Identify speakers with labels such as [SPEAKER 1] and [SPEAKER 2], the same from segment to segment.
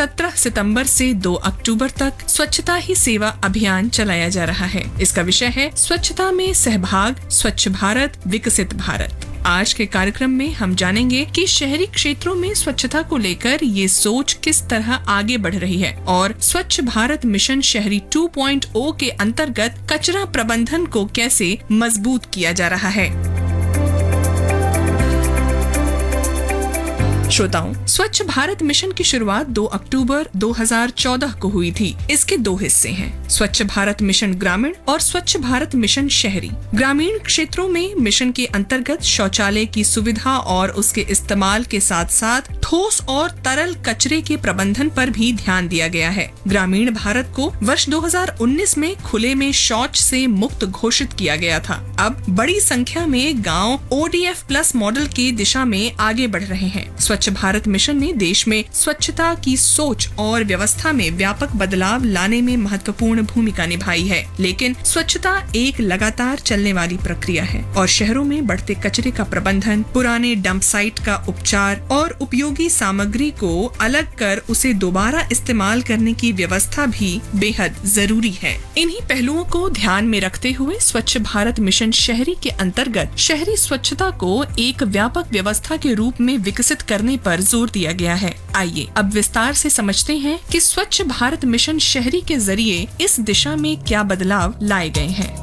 [SPEAKER 1] 17 सितंबर से 2 अक्टूबर तक स्वच्छता ही सेवा अभियान चलाया जा रहा है। इसका विषय है स्वच्छता में सहभाग, स्वच्छ भारत, विकसित भारत। आज के कार्यक्रम में हम जानेंगे कि शहरी क्षेत्रों में स्वच्छता को लेकर ये सोच किस तरह आगे बढ़ रही है और स्वच्छ भारत मिशन शहरी 2.0 के अंतर्गत कचरा प्रबंधन को कैसे मजबूत किया जा रहा है। श्रोताओं, स्वच्छ भारत मिशन की शुरुआत 2 अक्टूबर 2014 को हुई थी। इसके 2 हिस्से हैं, स्वच्छ भारत मिशन ग्रामीण और स्वच्छ भारत मिशन शहरी। ग्रामीण क्षेत्रों में मिशन के अंतर्गत शौचालय की सुविधा और उसके इस्तेमाल के साथ साथ ठोस और तरल कचरे के प्रबंधन पर भी ध्यान दिया गया है। ग्रामीण भारत को वर्ष 2019 में खुले में शौच से मुक्त घोषित किया गया था। अब बड़ी संख्या में गाँव ODF प्लस मॉडल की दिशा में आगे बढ़ रहे हैं। स्वच्छ भारत मिशन ने देश में स्वच्छता की सोच और व्यवस्था में व्यापक बदलाव लाने में महत्वपूर्ण भूमिका निभाई है। लेकिन स्वच्छता एक लगातार चलने वाली प्रक्रिया है और शहरों में बढ़ते कचरे का प्रबंधन, पुराने डंप साइट का उपचार और उपयोगी सामग्री को अलग कर उसे दोबारा इस्तेमाल करने की व्यवस्था भी बेहद जरूरी है। इन्हीं पहलुओं को ध्यान में रखते हुए स्वच्छ भारत मिशन शहरी के अंतर्गत शहरी स्वच्छता को एक व्यापक व्यवस्था के रूप में विकसित करने पर जोर दिया गया है। आइए अब विस्तार से समझते हैं कि स्वच्छ भारत मिशन शहरी के जरिए इस दिशा में क्या बदलाव लाए गए हैं।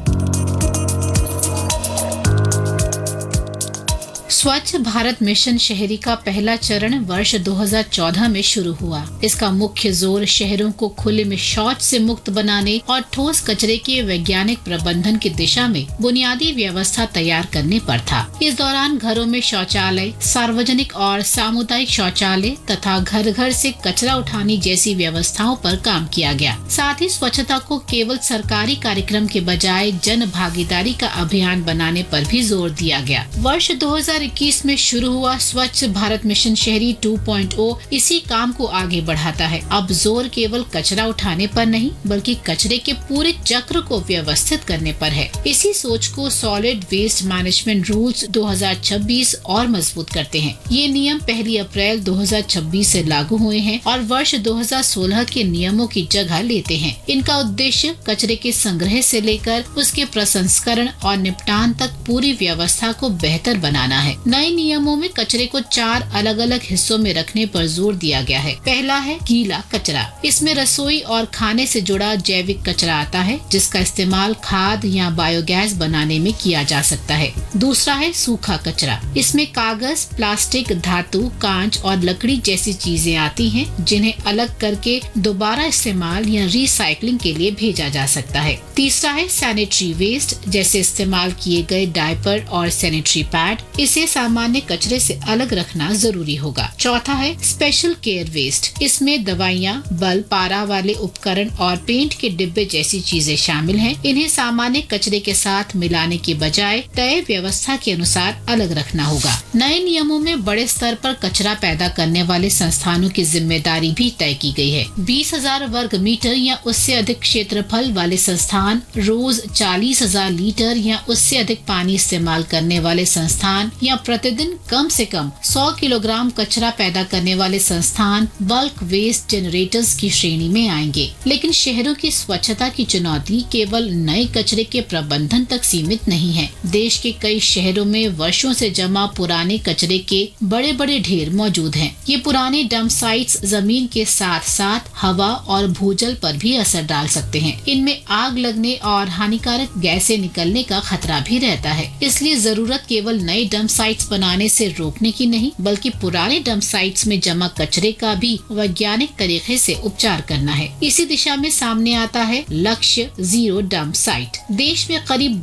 [SPEAKER 2] स्वच्छ भारत मिशन शहरी का पहला चरण वर्ष 2014 में शुरू हुआ। इसका मुख्य जोर शहरों को खुले में शौच से मुक्त बनाने और ठोस कचरे के वैज्ञानिक प्रबंधन की दिशा में बुनियादी व्यवस्था तैयार करने पर था। इस दौरान घरों में शौचालय, सार्वजनिक और सामुदायिक शौचालय तथा घर घर से कचरा उठाने जैसी व्यवस्थाओं पर काम किया गया। साथ ही स्वच्छता को केवल सरकारी कार्यक्रम के बजाय जन भागीदारी का अभियान बनाने पर भी जोर दिया गया। वर्ष 2021 में शुरू हुआ स्वच्छ भारत मिशन शहरी 2.0 इसी काम को आगे बढ़ाता है। अब जोर केवल कचरा उठाने पर नहीं बल्कि कचरे के पूरे चक्र को व्यवस्थित करने पर है। इसी सोच को सॉलिड वेस्ट मैनेजमेंट रूल्स 2026 और मजबूत करते हैं। ये नियम 1 अप्रैल 2026 से लागू हुए हैं और वर्ष 2016 के नियमों की जगह लेते हैं। इनका उद्देश्य कचरे के संग्रह से लेकर उसके प्रसंस्करण और निपटान तक पूरी व्यवस्था को बेहतर बनाना है। नए नियमों में कचरे को 4 अलग अलग हिस्सों में रखने पर जोर दिया गया है। पहला है गीला कचरा। इसमें रसोई और खाने से जुड़ा जैविक कचरा आता है जिसका इस्तेमाल खाद या बायोगैस बनाने में किया जा सकता है। दूसरा है सूखा कचरा। इसमें कागज, प्लास्टिक, धातु, कांच और लकड़ी जैसी चीजें आती हैं जिन्हें अलग करके दोबारा इस्तेमाल या रिसाइकलिंग के लिए भेजा जा सकता है। तीसरा है सैनिटरी वेस्ट, जैसे इस्तेमाल किए गए डायपर और सैनिटरी पैड। इसे सामान्य कचरे से अलग रखना जरूरी होगा। चौथा है स्पेशल केयर वेस्ट। इसमें दवाइयाँ, बल्ब, पारा वाले उपकरण और पेंट के डिब्बे जैसी चीजें शामिल हैं। इन्हें सामान्य कचरे के साथ मिलाने के बजाय तय व्यवस्था के अनुसार अलग रखना होगा। नए नियमों में बड़े स्तर पर कचरा पैदा करने वाले संस्थानों की जिम्मेदारी भी तय की गई है। 20,000 वर्ग मीटर या उससे अधिक क्षेत्रफल वाले संस्थान, रोज 40,000 लीटर या उससे अधिक पानी इस्तेमाल करने वाले संस्थान या प्रतिदिन कम से कम 100 किलोग्राम कचरा पैदा करने वाले संस्थान बल्क वेस्ट जनरेटर्स की श्रेणी में आएंगे। लेकिन शहरों की स्वच्छता की चुनौती केवल नए कचरे के प्रबंधन तक सीमित नहीं है। देश के कई शहरों में वर्षों से जमा पुराने कचरे के बड़े बड़े ढेर मौजूद हैं। ये पुराने डंप साइट्स जमीन के साथ साथ हवा और भूजल पर भी असर डाल सकते हैं। इनमें आग लगने और हानिकारक गैसें निकलने का खतरा भी रहता है। इसलिए जरूरत केवल नए डंप साइट्स बनाने से रोकने की नहीं बल्कि पुराने डंप साइट्स में जमा कचरे का भी वैज्ञानिक तरीके से उपचार करना है। इसी दिशा में सामने आता है लक्ष्य जीरो डंप साइट। देश में करीब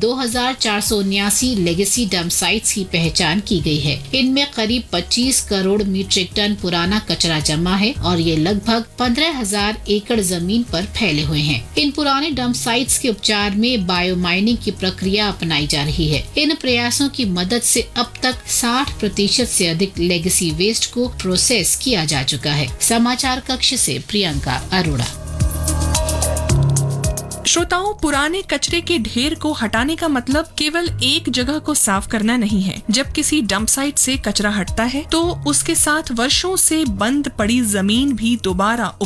[SPEAKER 2] 2,479 लेगेसी डंप साइट्स की पहचान की गई है। इनमें करीब 25 करोड़ मीट्रिक टन पुराना कचरा जमा है और ये लगभग 15,000 एकड़ जमीन पर फैले हुए हैं। इन पुराने डंप साइट्स के उपचार में बायो माइनिंग की प्रक्रिया अपनाई जा रही है। इन प्रयासों की मदद से अब तक 60% से अधिक लेगेसी वेस्ट को प्रोसेस किया जा चुका है। समाचार कक्ष से प्रियंका अरोड़ा।
[SPEAKER 1] श्रोताओं, पुराने कचरे के ढेर को हटाने का मतलब केवल एक जगह को साफ करना नहीं है। जब किसी डंप साइट से कचरा हटता है तो उसके साथ वर्षों से बंद पड़ी जमीन भी दोबारा